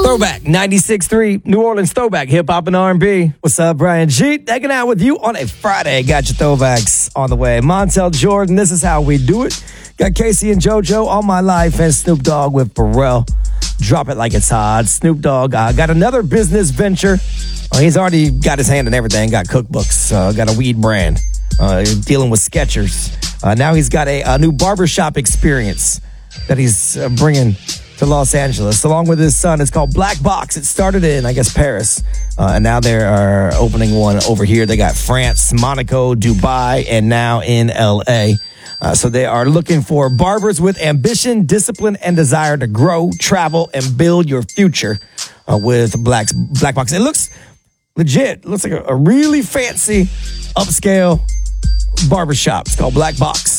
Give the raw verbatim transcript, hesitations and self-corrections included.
Throwback ninety-six point three, New Orleans Throwback, hip hop and R and B. What's up, Brian G? Hanging out with you on a Friday. Got your throwbacks on the way. Montel Jordan, this is how we do it. Got Casey and JoJo, All My Life, and Snoop Dogg with Pharrell. Drop it like it's hot. Snoop Dogg uh, got another business venture. Uh, he's already got his hand in everything. Got cookbooks. Uh, got a weed brand. Uh, dealing with Skechers. Uh, now he's got a, a new barbershop experience that he's uh, bringing to Los Angeles, along with his son. It's called Black Box. It started in, I guess, Paris, uh, and now they are opening one over here. They got France, Monaco, Dubai, and now in L A. Uh, so they are looking for barbers with ambition, discipline, and desire to grow, travel, and build your future uh, with Black, Black Box. It looks legit. It looks like a, a really fancy, upscale barbershop. It's called Black Box.